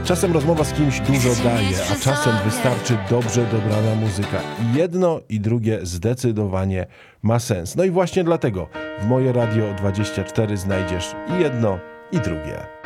Czasem rozmowa z kimś dużo daje, a czasem wystarczy dobrze dobrana muzyka. I jedno i drugie zdecydowanie ma sens. No i właśnie dlatego w Moje Radio 24 znajdziesz i jedno i drugie.